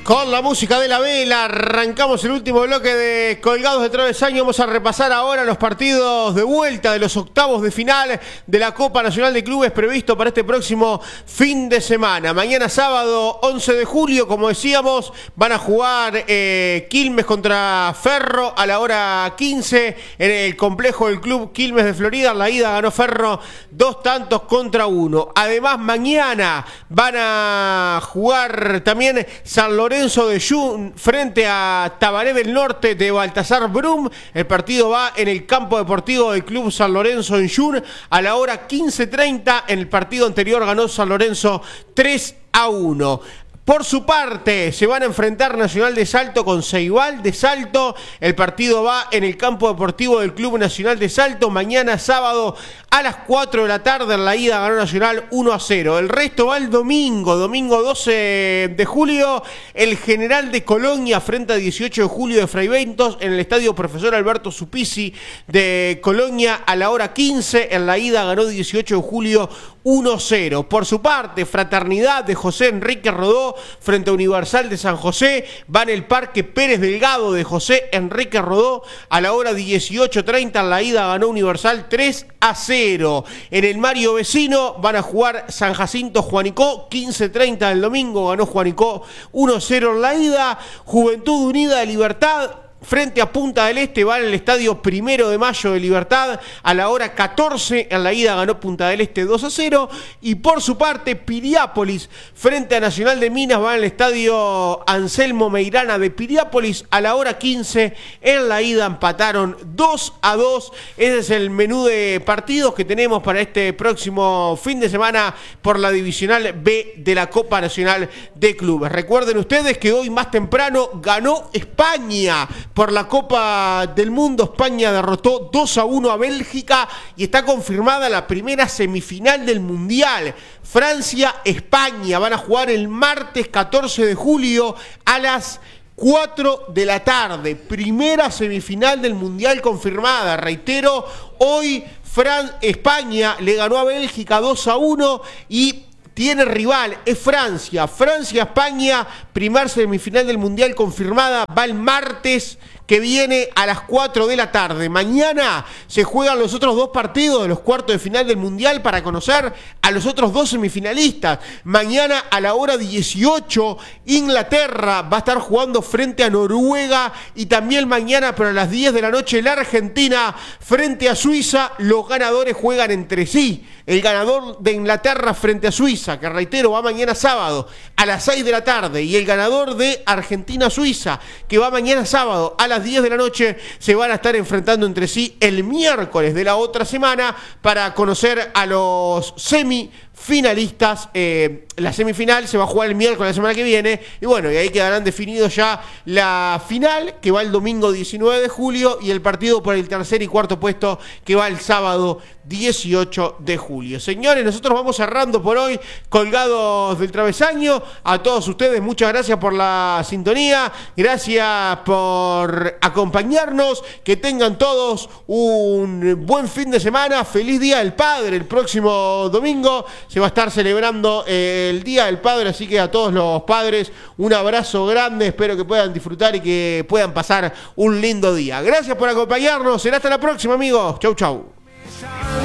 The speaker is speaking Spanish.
Con la música de la vela arrancamos el último bloque de Colgados de Travesaño. Vamos a repasar ahora los partidos de vuelta de los octavos de final de la Copa Nacional de Clubes previsto para este próximo fin de semana. Mañana sábado 11 de julio, como decíamos, van a jugar Quilmes contra Ferro a la hora 15 en el complejo del Club Quilmes de Florida. En la ida ganó Ferro 2-1. Además, mañana van a jugar también San Lorenzo de Jun frente a Tabaré del Norte de Baltasar Brum. El partido va en el campo deportivo del Club San Lorenzo en Jun a la hora 15:30. En el partido anterior ganó San Lorenzo 3-1. Por su parte, se van a enfrentar Nacional de Salto con Ceibal de Salto. El partido va en el campo deportivo del Club Nacional de Salto. Mañana sábado a las 4 de la tarde. En la ida ganó Nacional 1-0. El resto va el domingo 12 de julio. El General de Colonia frente a 18 de julio de Fray Bentos en el estadio Profesor Alberto Supisi de Colonia a la hora 15. En la ida ganó 18 de julio 1-0. Por su parte, Fraternidad de José Enrique Rodó frente a Universal de San José va en el Parque Pérez Delgado de José Enrique Rodó a la hora 18:30. En la ida ganó Universal 3-0. En el Mario Vecino van a jugar San Jacinto Juanicó 15:30 del domingo. Ganó Juanicó 1-0 en la ida. Juventud Unida de Libertad frente a Punta del Este va en el estadio 1 de Mayo de Libertad a la hora 14. En la ida ganó Punta del Este 2-0. Y por su parte, Piriápolis frente a Nacional de Minas va en el estadio Anselmo Meirana de Piriápolis a la hora 15. En la ida empataron 2-2. Ese es el menú de partidos que tenemos para este próximo fin de semana por la Divisional B de la Copa Nacional de Clubes. Recuerden ustedes que hoy más temprano ganó España por la Copa del Mundo. España derrotó 2-1 a Bélgica y está confirmada la primera semifinal del Mundial. Francia-España van a jugar el martes 14 de julio a las 4 de la tarde. Primera semifinal del Mundial confirmada. Reitero, hoy España le ganó a Bélgica 2-1 y tiene rival, es Francia. Francia-España, primer semifinal del Mundial confirmada, va el martes que viene a las 4 de la tarde. Mañana se juegan los otros dos partidos de los cuartos de final del Mundial para conocer a los otros dos semifinalistas. Mañana a la hora 18, Inglaterra va a estar jugando frente a Noruega y también mañana, pero a las 10 de la noche, la Argentina frente a Suiza. Los ganadores juegan entre sí. El ganador de Inglaterra frente a Suiza, que reitero, va mañana sábado a las 6 de la tarde, y el ganador de Argentina-Suiza, que va mañana sábado a las 10 de la noche, se van a estar enfrentando entre sí el miércoles de la otra semana para conocer a los semifinalistas. La semifinal se va a jugar el miércoles de la semana que viene, y bueno, y ahí quedarán definidos ya la final, que va el domingo 19 de julio, y el partido por el tercer y cuarto puesto, que va el sábado 18 de julio. Señores, nosotros vamos cerrando por hoy Colgados del Travesaño. A todos ustedes, muchas gracias por la sintonía, gracias por acompañarnos, que tengan todos un buen fin de semana, feliz Día del Padre. El próximo domingo se va a estar celebrando el Día del Padre, así que a todos los padres un abrazo grande, espero que puedan disfrutar y que puedan pasar un lindo día. Gracias por acompañarnos, será hasta la próxima, amigos. Chau, chau.